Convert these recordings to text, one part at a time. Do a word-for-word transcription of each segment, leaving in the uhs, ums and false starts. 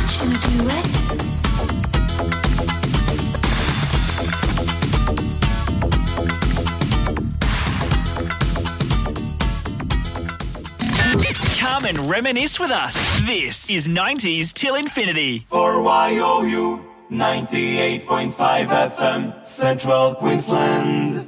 Just gonna do it. Come and reminisce with us. This is nineties Till Infinity. For Y O U ninety-eight point five F M, Central Queensland.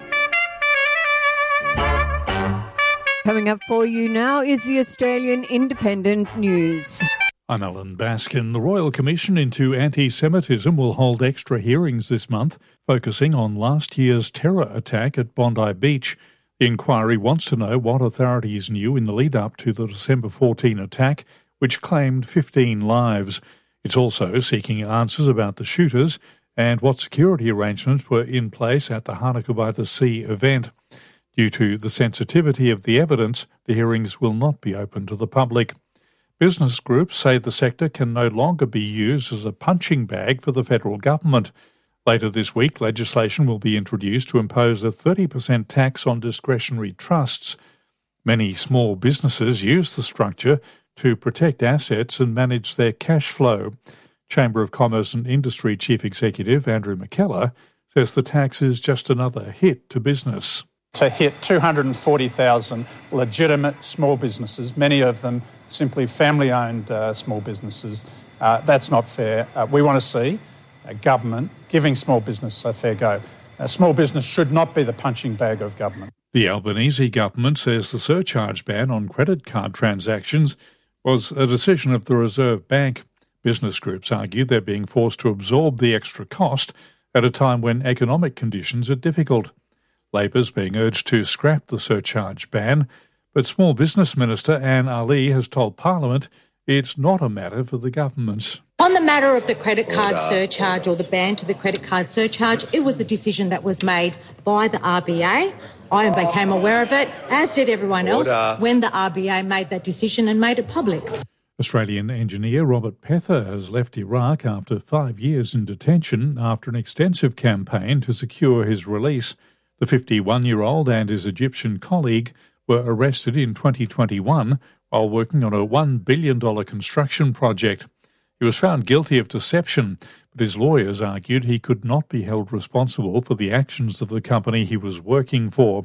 Coming up for you now is the Australian Independent News. I'm Alan Baskin. The Royal Commission into Anti-Semitism will hold extra hearings this month, focusing on last year's terror attack at Bondi Beach. The inquiry wants to know what authorities knew in the lead-up to the December fourteenth attack, which claimed fifteen lives. It's also seeking answers about the shooters and what security arrangements were in place at the Hanukkah by the Sea event. Due to the sensitivity of the evidence, the hearings will not be open to the public. Business groups say the sector can no longer be used as a punching bag for the federal government. Later this week, legislation will be introduced to impose a thirty percent tax on discretionary trusts. Many small businesses use the structure to protect assets and manage their cash flow. Chamber of Commerce and Industry Chief Executive Andrew McKellar says the tax is just another hit to business. To hit two hundred forty thousand legitimate small businesses, many of them simply family-owned uh, small businesses, uh, that's not fair. Uh, we want to see a government giving small business a fair go. A small business should not be the punching bag of government. The Albanese government says the surcharge ban on credit card transactions was a decision of the Reserve Bank. Business groups argue they're being forced to absorb the extra cost at a time when economic conditions are difficult. Labor's being urged to scrap the surcharge ban, but Small Business Minister Anne Ali has told Parliament it's not a matter for the governments. On the matter of the credit card surcharge or the ban to the credit card surcharge, it was a decision that was made by the R B A. I became aware of it, as did everyone else, when the R B A made that decision and made it public. Australian engineer Robert Pether has left Iraq after five years in detention after an extensive campaign to secure his release. The fifty-one-year-old and his Egyptian colleague were arrested in twenty twenty-one while working on a one billion dollars construction project. He was found guilty of deception, but his lawyers argued he could not be held responsible for the actions of the company he was working for.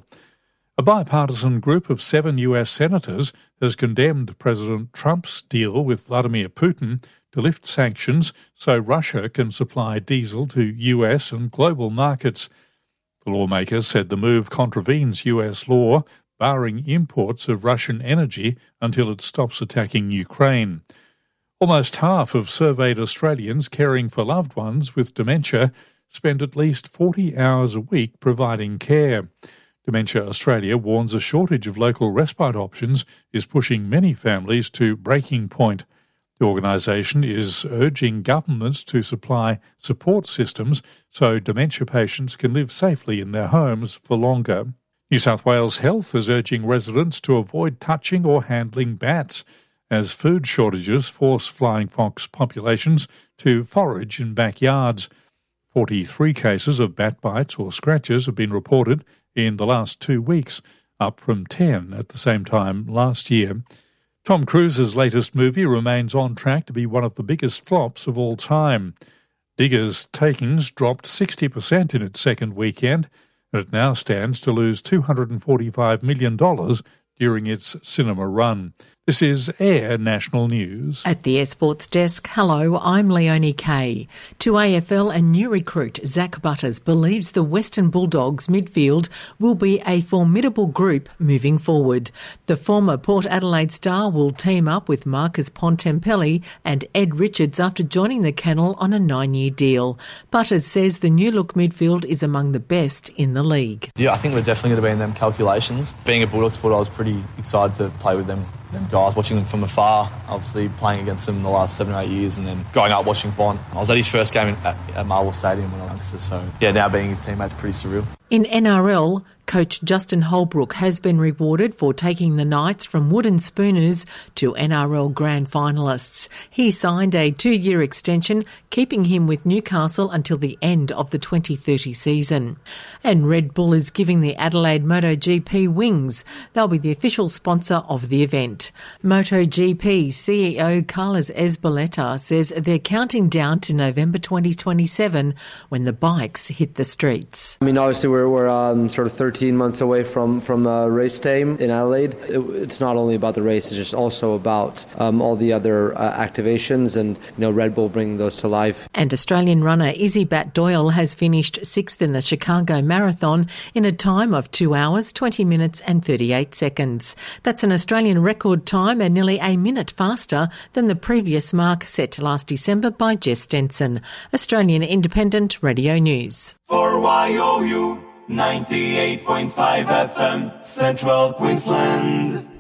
A bipartisan group of seven U S senators has condemned President Trump's deal with Vladimir Putin to lift sanctions so Russia can supply diesel to U S and global markets. The lawmakers said the move contravenes U S law, barring imports of Russian energy until it stops attacking Ukraine. Almost half of surveyed Australians caring for loved ones with dementia spend at least forty hours a week providing care. Dementia Australia warns a shortage of local respite options is pushing many families to breaking point. The organisation is urging governments to supply support systems so dementia patients can live safely in their homes for longer. New South Wales Health is urging residents to avoid touching or handling bats, as food shortages force flying fox populations to forage in backyards. forty-three cases of bat bites or scratches have been reported in the last two weeks, up from ten at the same time last year. Tom Cruise's latest movie remains on track to be one of the biggest flops of all time. Diggers' takings dropped sixty percent in its second weekend, and it now stands to lose two hundred forty-five million dollars during its cinema run. This is Air National News. At the Air Sports Desk, hello, I'm Leonie Kay. To A F L and new recruit Zach Butters believes the Western Bulldogs midfield will be a formidable group moving forward. The former Port Adelaide star will team up with Marcus Pontempelli and Ed Richards after joining the kennel on a nine-year deal. Butters says the new-look midfield is among the best in the league. Yeah, I think we're definitely going to be in them calculations. Being a Bulldogs supporter, I was pretty excited to play with them. Them guys, watching them from afar, obviously playing against them in the last seven or eight years, and then growing up watching Bond. I was at his first game at, at Marvel Stadium when I was youngster, so yeah, now being his teammate's pretty surreal. In N R L, coach Justin Holbrook has been rewarded for taking the Knights from wooden spooners to N R L grand finalists. He signed a two-year extension, keeping him with Newcastle until the end of the twenty thirty season. And Red Bull is giving the Adelaide MotoGP wings. They'll be the official sponsor of the event. MotoGP C E O Carlos Ezpeleta says they're counting down to November twenty twenty-seven when the bikes hit the streets. I mean, obviously we're, we're um, sort of thirteen months away from, from uh, race day in Adelaide. It, it's not only about the race, it's just also about um, all the other uh, activations and, you know, Red Bull bringing those to life. And Australian runner Izzy Bat-Doyle has finished sixth in the Chicago Marathon in a time of two hours, twenty minutes and thirty-eight seconds. That's an Australian record time and nearly a minute faster than the previous mark set last December by Jess Stenson. Australian Independent Radio News. For Y O U ninety-eight point five F M, Central Queensland.